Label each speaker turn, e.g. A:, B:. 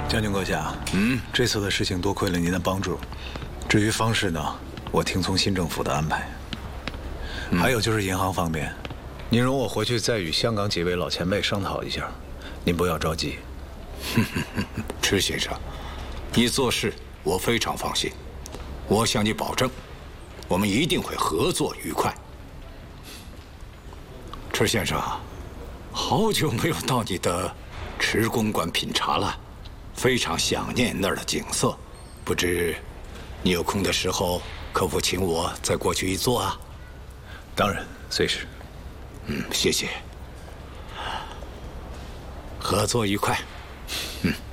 A: 将军阁下，这次的事情多亏了您的帮助。至于方式呢，我听从新政府的安排。还有就是银行方面，您容我回去再与香港几位老前辈商讨一下，您不要着急。
B: 池先生，你做事我非常放心，我向你保证，我们一定会合作愉快。池先生，好久没有到你的池公馆品茶了，非常想念那儿的景色。不知你有空的时候，可否请我再过去一坐啊？
A: 当然，随时。
B: 谢谢。合作愉快。